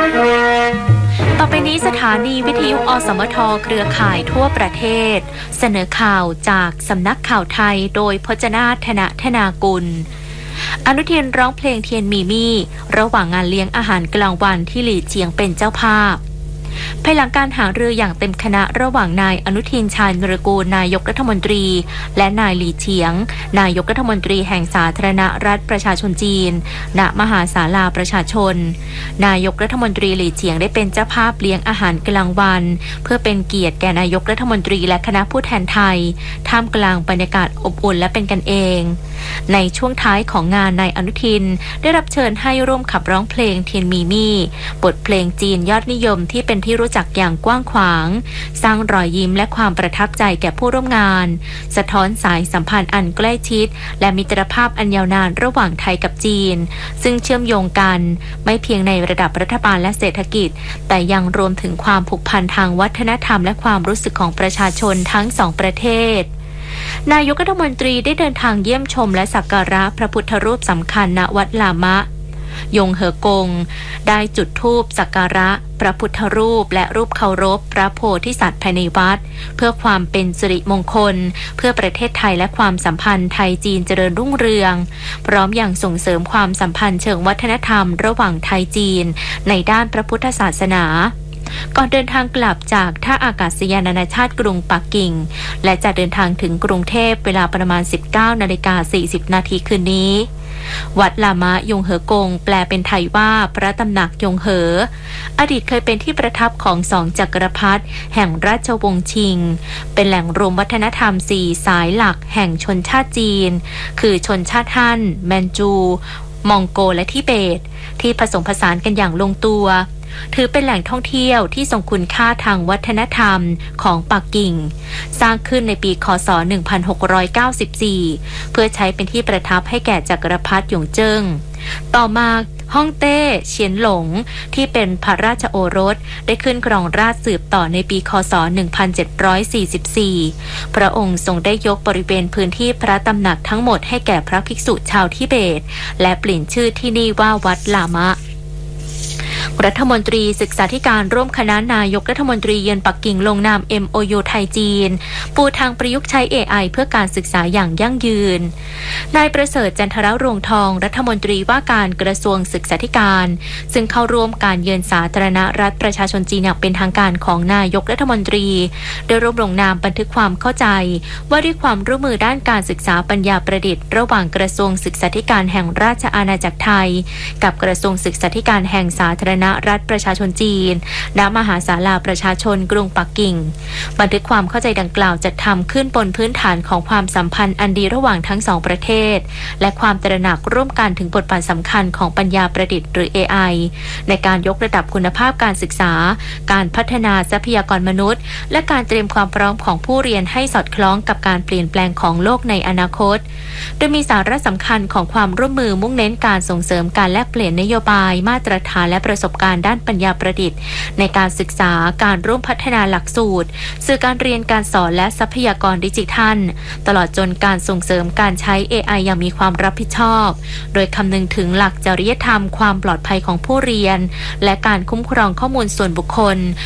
ต่อไปนี้สถานีวิทยุอสมทเครือข่ายทั่วประเทศเสนอข่าวจากสำนักข่าวไทยโดยพจนาถนธนากุลอนุทินร้องเพลงเทียนมีมี่ระหว่างงานเลี้ยงอาหารกลางวันที่หลี่เจียงเป็นเจ้าภาพภายหลังการหารืออย่างเต็มคณะระหว่างนายอนุทินชาญวิรากูลนายกรัฐมนตรีและนายหลี่เฉียงนายกรัฐมนตรีแห่งสาธารณรัฐประชาชนจีนณมหาศาลาประชาชนนายกรัฐมนตรีหลี่เฉียงได้เป็นเจ้าภาพเลี้ยงอาหารกลางวันเพื่อเป็นเกียรติแก่นายกรัฐมนตรีและคณะผู้แทนไทยท่ามกลางบรรยากาศอบอุ่นและเป็นกันเองในช่วงท้ายของงานนายอนุทินได้รับเชิญให้ร่วมขับร้องเพลงเทียนมีมี่บทเพลงจีนยอดนิยมที่เป็นที่รู้จักอย่างกว้างขวางสร้างรอยยิ้มและความประทับใจแก่ผู้ร่วมงานสะท้อนสายสัมพันธ์อันใกล้ชิดและมิตรภาพอันยาวนานระหว่างไทยกับจีนซึ่งเชื่อมโยงกันไม่เพียงในระดับรัฐบาลและเศรษฐกิจแต่ยังรวมถึงความผูกพันทางวัฒนธรรมและความรู้สึกของประชาชนทั้งสองประเทศนายกรัฐมนตรีได้เดินทางเยี่ยมชมและสักการะพระพุทธรูปสำคัญณวัดลามะยงเหอกงได้จุดธูปสักการะพระพุทธรูปและรูปเคารพพระโพธิสัตว์ภายในวัดเพื่อความเป็นสิริมงคลเพื่อประเทศไทยและความสัมพันธ์ไทยจีนเจริญรุ่งเรืองพร้อมอย่างส่งเสริมความสัมพันธ์เชิงวัฒนธรรมระหว่างไทยจีนในด้านพระพุทธศาสนาก่อนเดินทางกลับจากท่าอากาศยานนานาชาติกรุงปักกิ่งและจะเดินทางถึงกรุงเทพเวลาประมาณ 19:40 น.คืนนี้วัดลามะยงเหอกงแปลเป็นไทยว่าพระตำหนักยงเหออดีตเคยเป็นที่ประทับของสองจักรพรรดิแห่งราชวงศ์ชิงเป็นแหล่งรวมวัฒนธรรม4สายหลักแห่งชนชาติจีนคือชนชาติฮั่นแมนจูมองโกและทิเบตที่ผสมผสานกันอย่างลงตัวถือเป็นแหล่งท่องเที่ยวที่ทรงคุณค่าทางวัฒนธรรมของปักกิ่งสร้างขึ้นในปีค.ศ. 1694เพื่อใช้เป็นที่ประทับให้แก่จักรพรรดิหยงเจิ้งต่อมาฮ่องเต้เฉียนหลงที่เป็นพระราชโอรสได้ขึ้นครองราชย์สืบต่อในปีค.ศ. 1744พระองค์ทรงได้ยกบริเวณพื้นที่พระตำหนักทั้งหมดให้แก่พระภิกษุชาวทิเบตและเปลี่ยนชื่อที่นี่ว่าวัดลามะรัฐมนตรีศึกษาธิการร่วมคณะนายกรัฐมนตรีเยือนปักกิ่งลงนาม MOU ไทยจีนปูทางประยุกต์ใช้ AI เพื่อการศึกษาอย่างยั่งยืนนายประเสริฐจันทรรวงทองรัฐมนตรีว่าการกระทรวงศึกษาธิการซึ่งเข้าร่วมการเยือนสาธารณรัฐประชาชนจีนอย่างเป็นทางการของนายกรัฐมนตรีได้ร่วมลงนามบันทึกความเข้าใจว่าด้วยความร่วมมือด้านการศึกษาปัญญาประดิษฐ์ระหว่างกระทรวงศึกษาธิการแห่งราชอาณาจักรไทยกับกระทรวงศึกษาธิการแห่งสาธารณรัฐประชาชนจีนณมหาศาลาประชาชนกรุงปักกิ่งบันทึกความเข้าใจดังกล่าวจัดทำขึ้นบนพื้นฐานของความสัมพันธ์อันดีระหว่างทั้งสองประเทศและความตระหนักร่วมกันถึงบทบาทสำคัญของปัญญาประดิษฐ์หรือ AI ในการยกระดับคุณภาพการศึกษาการพัฒนาทรัพยากรมนุษย์และการเตรียมความพร้อมของผู้เรียนให้สอดคล้องกับการเปลี่ยนแปลงของโลกในอนาคตโดยมีสาระสำคัญของความร่วมมือมุ่งเน้นการส่งเสริมการแลกเปลี่ยนนโยบายมาตรฐานและประสบการณ์ด้านปัญญาประดิษฐ์ในการศึกษาการร่วมพัฒนาหลักสูตรสื่อการเรียนการสอนและทรัพยากรดิจิทัลตลอดจนการส่งเสริมการใช้ AI อย่างมีความรับผิดชอบโดยคำนึงถึงหลักจริยธรรมความปลอดภัยของผู้เรียนและการคุ้มครองข้อมูลส่วนบุคคล